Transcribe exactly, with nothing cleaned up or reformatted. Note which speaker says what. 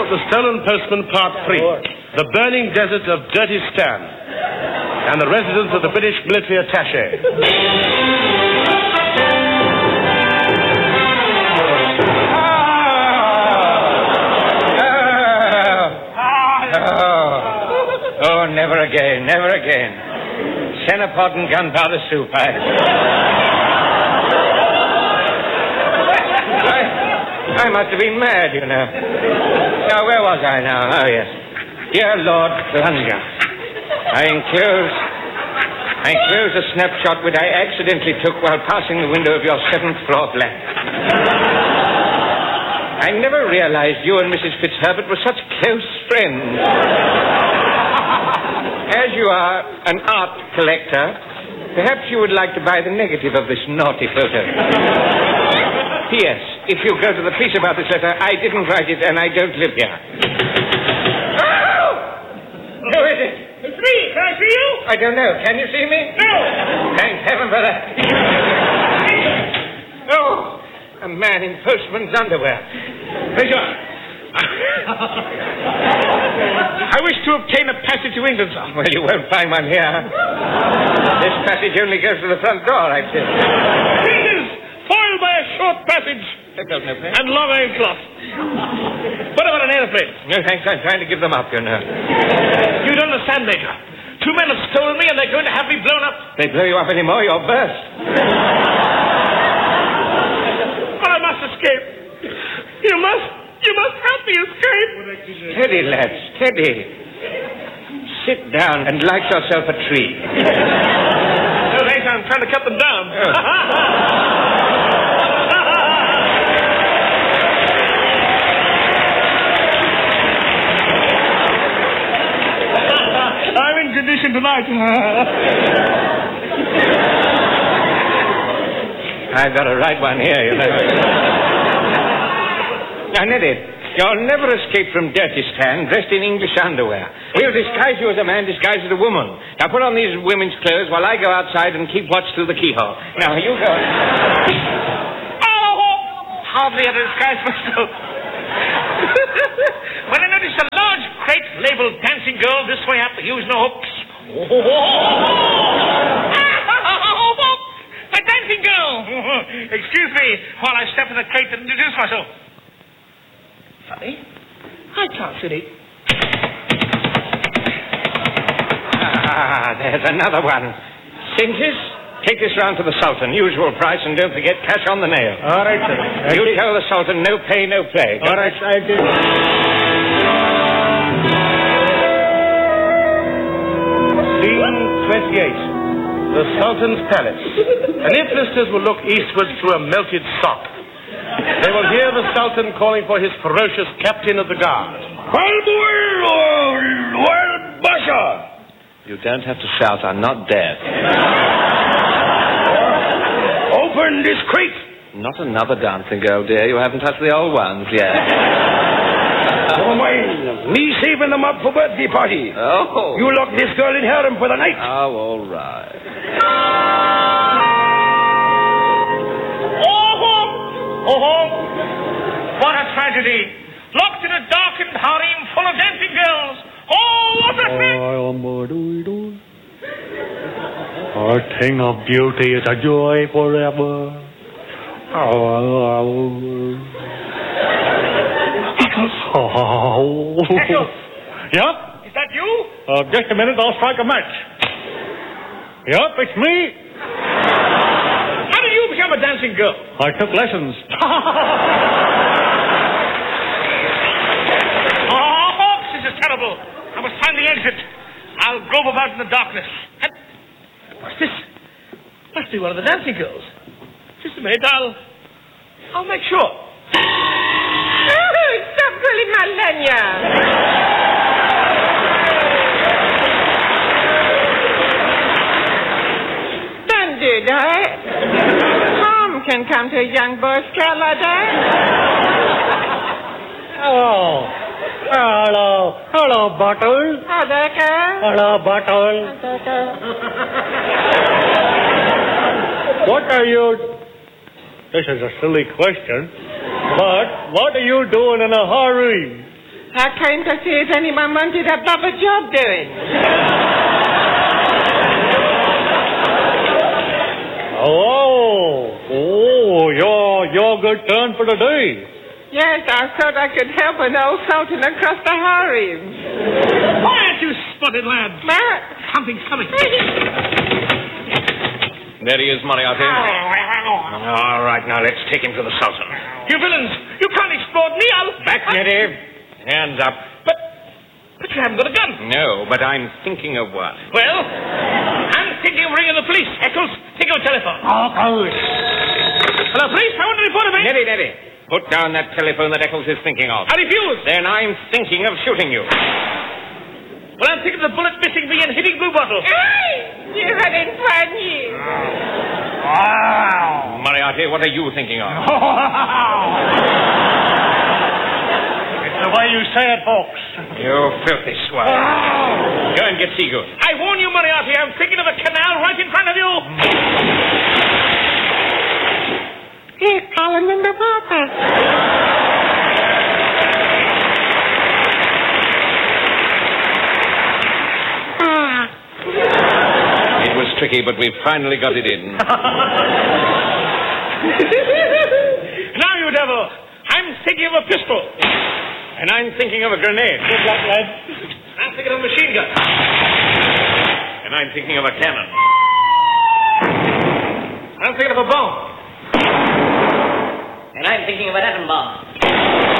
Speaker 1: The Stolen Postman, Part three. The Burning Desert of Dirty Stan. And the residence of the British military attaché.
Speaker 2: Oh, oh, never again, never again. Cenapod and gunpowder soup, I... I... I must have been mad, you know. Now, where was I now? Oh, yes. Dear Lord Plunger, I enclose... I enclose a snapshot which I accidentally took while passing the window of your seventh floor flat. I never realized you and Missus Fitzherbert were such close friends. As you are an art collector, perhaps you would like to buy the negative of this naughty photo. P S. If you go to the police about this letter, I didn't write it and I don't live here. Oh! Who is it?
Speaker 3: It's me. Can I see you?
Speaker 2: I don't know. Can you see me?
Speaker 3: No.
Speaker 2: Thank heaven for that. Oh, a man in postman's underwear.
Speaker 3: Major. I wish to obtain a passage to England, sir.
Speaker 2: Well, you won't find one here. This passage only goes to the front door, I think.
Speaker 3: It is foiled by a short passage. And long iron cloth. What about an airplane?
Speaker 2: No, thanks. I'm trying to give them up, you know.
Speaker 3: You don't understand, Major. Two men have stolen me and they're going to have me blown up.
Speaker 2: They blow you up anymore, you'll burst.
Speaker 3: But I must escape. You must, you must help me escape.
Speaker 2: Steady, lad, steady. Sit down and light yourself a tree.
Speaker 3: No, thanks. I'm trying to cut them down. Oh. Condition tonight.
Speaker 2: I've got a right one here, you know. Now, Neddy, you'll never escape from Dirty Stan dressed in English underwear. We'll disguise you as a man disguised as a woman. Now, put on these women's clothes while I go outside and keep watch through the keyhole. Now, you go.
Speaker 3: Oh! Hardly had to disguise myself. When I noticed a large crate labeled Dancing Girl this way up, use no hooks. Oh, a dancing girl! Excuse me while I step in the crate and introduce myself. Funny, I can't see it.
Speaker 2: Ah, there's another one. Cinches? Take this round to the Sultan, usual price, and don't forget cash on the nail.
Speaker 1: All right, sir.
Speaker 2: You tell the Sultan no pay, no play.
Speaker 1: All right, I do. Scene twenty-eight. The Sultan's Palace. And if listeners will look eastward through a melted sock, they will hear the Sultan calling for his ferocious captain of the guard.
Speaker 4: Well, Basha!
Speaker 5: You don't have to shout. I'm not deaf.
Speaker 4: Open this crate.
Speaker 5: Not another dancing girl, dear. You haven't touched the old ones yet.
Speaker 4: Never mind. Me saving them up for birthday party.
Speaker 5: Oh.
Speaker 4: You lock this girl in harem for the night.
Speaker 5: Oh, all right.
Speaker 3: Oh, oh, what a tragedy. Locked in a darkened harem full of dancing girls. Oh, what a thing.
Speaker 6: Our thing of beauty is a joy forever. Oh.
Speaker 3: Echo.
Speaker 6: Yep.
Speaker 3: Is that you?
Speaker 6: Uh, just a minute, I'll strike a match. Yep, it's me.
Speaker 3: How did you become a dancing girl?
Speaker 6: I took lessons.
Speaker 3: Oh, this is terrible. I must find the exit. I'll grope about in the darkness. And what's this? Must be one of the dancing girls. Just a minute, I'll... I'll make sure.
Speaker 7: Oh, stop pulling my lanyard. Don't do that. Harm can come to a young boy scout like that.
Speaker 6: Hello. Hello. Hello, Bottle.
Speaker 7: How there, girl?
Speaker 6: Hello, Bottle. What are you... This is a silly question, but what are you doing in a hurry?
Speaker 7: I came to see if anyone wanted a proper job doing.
Speaker 6: Oh, oh, your, your good turn for the day.
Speaker 7: Yes, I thought I could help an old sultan across the harem.
Speaker 3: Quiet, you spotted lad.
Speaker 7: What?
Speaker 3: Something's coming.
Speaker 2: There he is, Moriarty.
Speaker 4: All right, now let's take him to the Sultan.
Speaker 3: You villains! You can't explode me! I'll...
Speaker 2: Back, Nettie. Hands up.
Speaker 3: But... But you haven't got a gun.
Speaker 2: No, but I'm thinking of one.
Speaker 3: Well, I'm thinking of ringing the police. Eccles, take your telephone. Hello, police. I want to report a man.
Speaker 2: Nettie, Nettie. Put down that telephone that Eccles is thinking of.
Speaker 3: I refuse.
Speaker 2: Then I'm thinking of shooting you.
Speaker 3: Well, I'm thinking of the bullet missing me and hitting Blue Bottle.
Speaker 7: Hey! You hadn't fun, you.
Speaker 4: Wow.
Speaker 2: Moriarty, what are you thinking of?
Speaker 6: It's the way you say it, folks.
Speaker 2: You filthy swine. Go and get Seagood.
Speaker 3: I warn you, Moriarty, I'm thinking of a canal right in front of you.
Speaker 7: He's calling in the water.
Speaker 2: It was tricky, but we finally got it in.
Speaker 3: Now, you devil, I'm thinking of a pistol.
Speaker 2: And I'm thinking of a grenade.
Speaker 6: Good luck, lad.
Speaker 3: I'm thinking of a machine gun.
Speaker 2: And I'm thinking of a cannon.
Speaker 3: I'm thinking of a bomb.
Speaker 8: And I'm thinking of an atom bomb.